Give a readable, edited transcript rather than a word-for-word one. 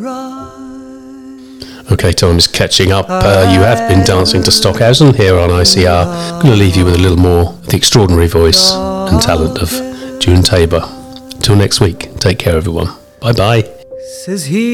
Okay, time is catching up. You have been dancing to Stockhausen here on ICR. I'm going to leave you with a little more of the extraordinary voice and talent of June Tabor. Till next week, take care everyone. Bye bye. Says he